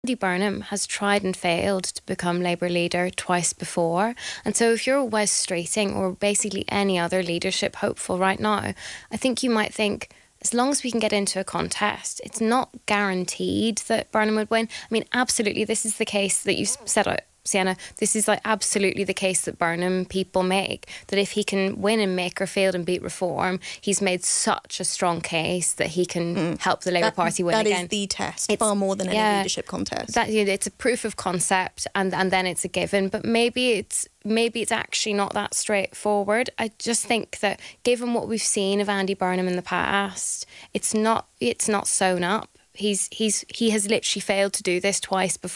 Andy Burnham has tried and failed to become Labour leader twice before. And so if you're Wes Streeting or basically any other leadership hopeful right now, I think you might think, as long as we can get into a contest, it's not guaranteed that Burnham would win. I mean, absolutely, this is the case that you set out, Sienna. This is like absolutely the case that Burnham people make, that if he can win in Makerfield and beat Reform, he's made such a strong case that he can help the Labour Party win again. That is the test, far more than any leadership contest. It's a proof of concept, and then it's a given. But maybe it's actually not that straightforward. I just think that given what we've seen of Andy Burnham in the past, it's not sewn up. He has literally failed to do this twice before.